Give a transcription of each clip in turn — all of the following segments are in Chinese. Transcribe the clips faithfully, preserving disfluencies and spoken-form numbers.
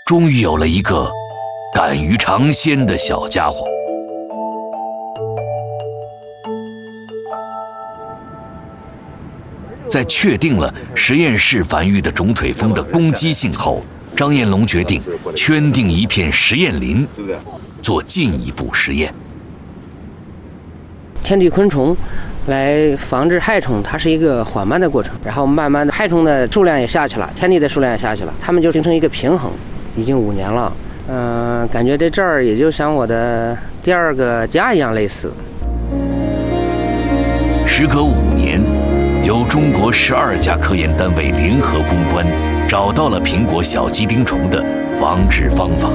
终于有了一个敢于尝鲜的小家伙。在确定了实验室繁育的种腿蜂的攻击性后，张彦龙决定圈定一片实验林，做进一步实验。 天敌昆虫来防治害虫，它是一个缓慢的过程，然后慢慢的害虫的数量也下去了，天敌的数量也下去了，它们就形成一个平衡。已经五年了，嗯、呃，感觉这这儿也就像我的第二个家一样类似。 时隔五年，由中国十二家科研单位联合攻关，找到了苹果小鸡丁虫的防治方法。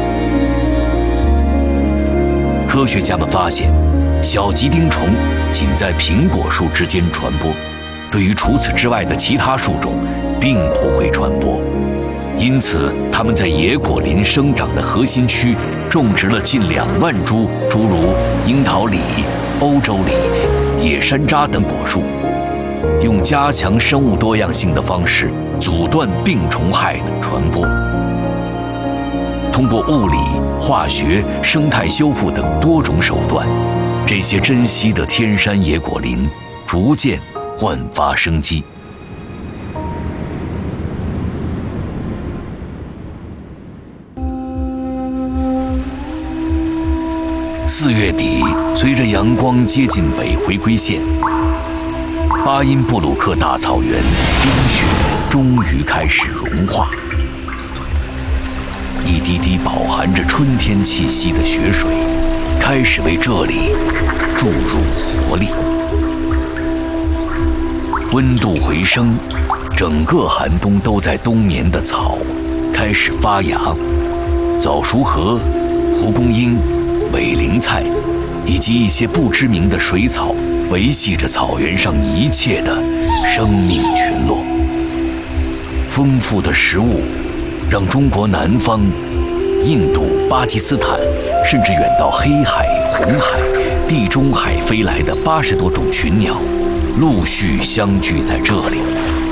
科学家们发现，小鸡丁虫仅在苹果树之间传播，对于除此之外的其他树种并不会传播。因此，他们在野果林生长的核心区种植了近两万株诸如樱桃李、欧洲李、野山楂等果树，用加强生物多样性的方式阻断病虫害的传播。通过物理、化学、生态修复等多种手段，这些珍稀的天山野果林逐渐焕发生机。四月底，随着阳光接近北回归线，巴音布鲁克大草原冰雪终于开始融化，一滴滴饱含着春天气息的雪水开始为这里注入活力。温度回升，整个寒冬都在冬眠的草开始发芽，早熟禾、蒲公英、伪陵菜以及一些不知名的水草维系着草原上一切的生命群落。丰富的食物让中国南方、印度、巴基斯坦，甚至远到黑海、红海、地中海飞来的八十多种群鸟，陆续相聚在这里。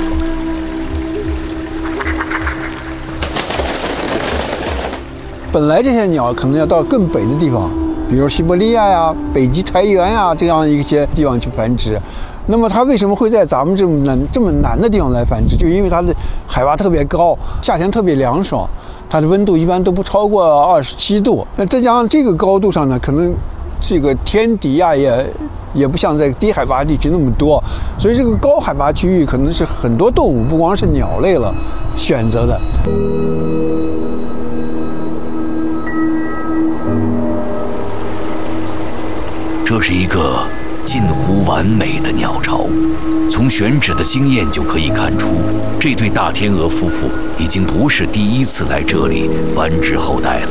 本来这些鸟可能要到更北的地方，比如西伯利亚呀、北极苔原呀这样一些地方去繁殖。那么它为什么会在咱们这么南这么南的地方来繁殖？就因为它的海拔特别高，夏天特别凉爽，它的温度一般都不超过二十七度。那再加上这个高度上呢，可能这个天敌呀也也不像在低海拔地区那么多，所以这个高海拔区域可能是很多动物，不光是鸟类了选择的。 这是一个近乎完美的鸟巢，从选址的经验就可以看出，这对大天鹅夫妇已经不是第一次来这里繁殖后代了。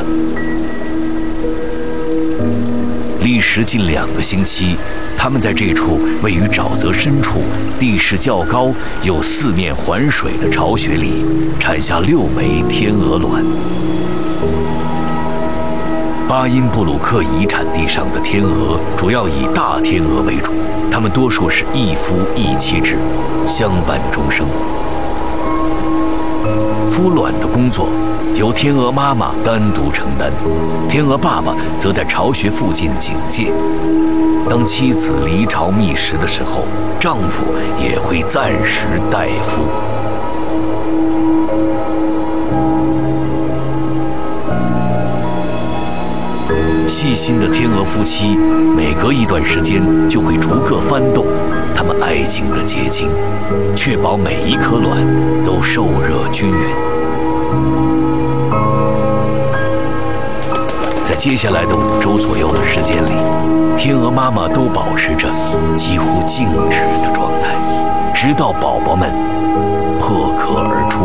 历时近两个星期，他们在这处位于沼泽深处、地势较高又四面环水的巢穴里，产下六枚天鹅卵。巴音布鲁克遗产地上的天鹅主要以大天鹅为主，它们多数是一夫一妻制，相伴终生。孵卵的工作由天鹅妈妈单独承担，天鹅爸爸则在巢穴附近警戒。当妻子离巢觅食的时候，丈夫也会暂时代孵。细心的天鹅夫妻每隔一段时间就会逐个翻动它们爱情的结晶，确保每一颗卵都受热均匀。在接下来的五周左右的时间里，天鹅妈妈都保持着几乎静止的状态，直到宝宝们破壳而出。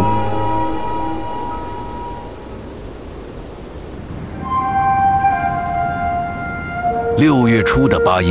六月初的巴音